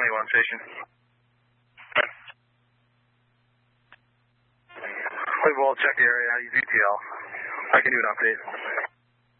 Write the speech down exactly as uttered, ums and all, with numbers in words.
twenty-one station. We've all checked the area. Use E T L. I can do an update.